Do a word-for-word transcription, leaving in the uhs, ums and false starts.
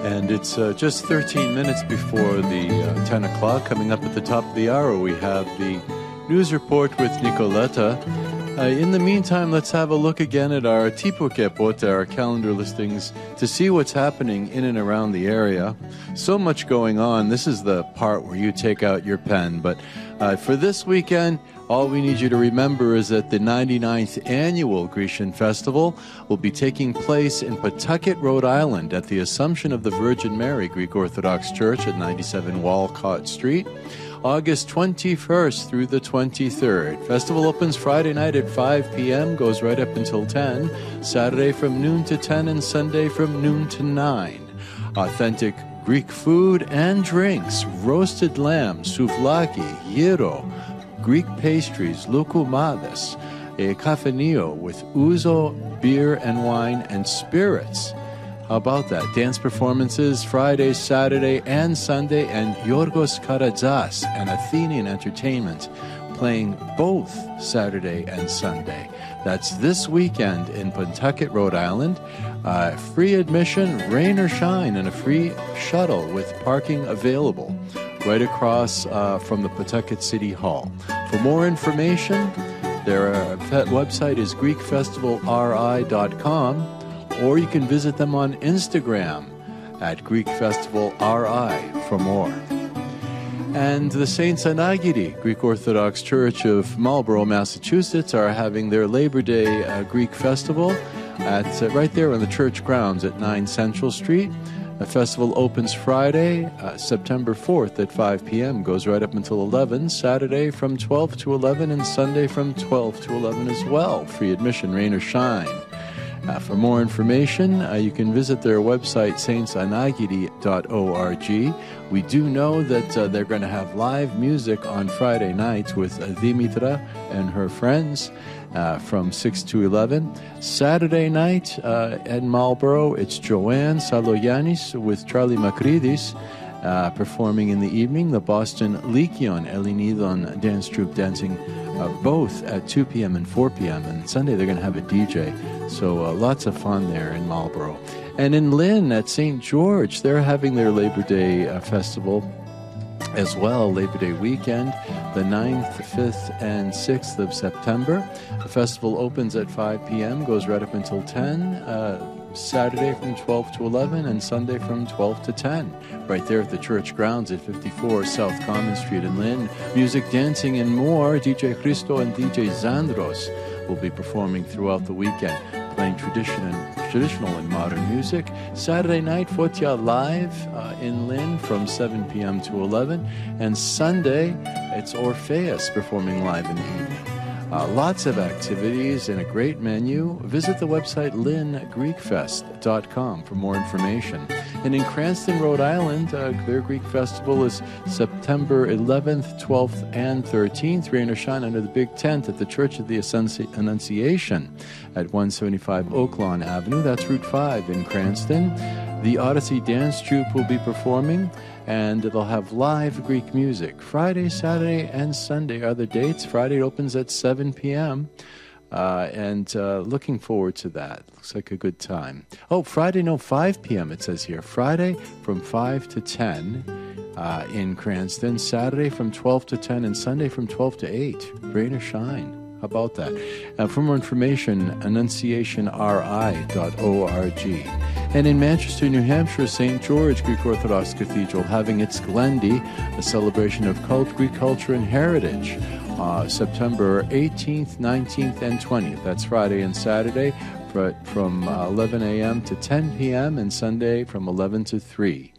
And it's uh, just thirteen minutes before the uh, ten o'clock. Coming up at the top of the hour, we have the news report with Nicoletta. Uh, in the meantime, let's have a look again at our Tipu Kepota, our calendar listings, to see what's happening in and around the area. So much going on. This is the part where you take out your pen. But uh, for this weekend, all we need you to remember is that the ninety-ninth Annual Grecian Festival will be taking place in Pawtucket, Rhode Island, at the Assumption of the Virgin Mary Greek Orthodox Church at ninety-seven Walcott Street, August twenty-first through the twenty-third. Festival opens Friday night at five p.m., goes right up until ten, Saturday from noon to ten, and Sunday from noon to nine. Authentic Greek food and drinks, roasted lamb, souvlaki, gyro, Greek pastries, loukoumades, a kafenio with ouzo, beer and wine, and spirits. How about that? Dance performances Friday, Saturday, and Sunday, and Yorgos Karatzas and Athenian Entertainment playing both Saturday and Sunday. That's this weekend in Pawtucket, Rhode Island. Uh, free admission, rain or shine, and a free shuttle with parking available right across uh, from the Pawtucket City Hall. For more information, their uh, website is greek festival r i dot com, or you can visit them on Instagram at greek festival r i for more. And the Saint Anagiri Greek Orthodox Church of Marlborough, Massachusetts, are having their Labor Day uh, Greek Festival at uh, right there on the church grounds at nine Central Street. The festival opens Friday, uh, September fourth at five p.m., goes right up until eleven, Saturday from twelve to eleven, and Sunday from twelve to eleven as well. Free admission, rain or shine. Uh, for more information, uh, you can visit their website, saints anagiri dot org. We do know that uh, they're going to have live music on Friday nights with uh, Dimitra and her friends uh, from six to eleven. Saturday night uh, at Marlborough, it's Joanne Saloyanis with Charlie Makridis uh, performing in the evening. The Boston Lykion Elinidon dance troupe dancing uh, both at two p.m. and four p.m. And Sunday they're going to have a D J. So uh, lots of fun there in Marlborough. And in Lynn at Saint George, they're having their Labor Day uh, festival as well, Labor Day weekend, the ninth, fifth, and sixth of September. The festival opens at five p.m., goes right up until ten, uh, Saturday from twelve to eleven, and Sunday from twelve to ten, right there at the church grounds at fifty-four South Common Street in Lynn. Music, dancing, and more. D J Christo and D J Zandros will be performing throughout the weekend, playing tradition and, traditional and modern music. Saturday night, Fotia Live uh, in Lynn from seven p.m. to eleven. And Sunday, it's Orpheus performing live in the evening. Uh, lots of activities and a great menu. Visit the website lynn greek fest dot com for more information. And in Cranston, Rhode Island, uh, their Greek Festival is September eleventh, twelfth, and thirteenth. Rain or shine under the big tent at the Church of the Annunciation at one seventy-five Oaklawn Avenue. That's Route five in Cranston. The Odyssey Dance Troupe will be performing, and they'll have live Greek music. Friday, Saturday, and Sunday are the dates. Friday opens at seven p.m., uh, and uh, looking forward to that. Looks like a good time. Oh, Friday, no, five p.m. it says here. Friday from five to ten uh, in Cranston. Saturday from twelve to ten, and Sunday from twelve to eight. Rain or shine. How about that? Uh, for more information, annunciation r i dot org. And in Manchester, New Hampshire, Saint George Greek Orthodox Cathedral having its Glendy, a celebration of cult, Greek culture and heritage, uh, September eighteenth, nineteenth, and twentieth. That's Friday and Saturday from uh, eleven a.m. to ten p.m. and Sunday from eleven to three.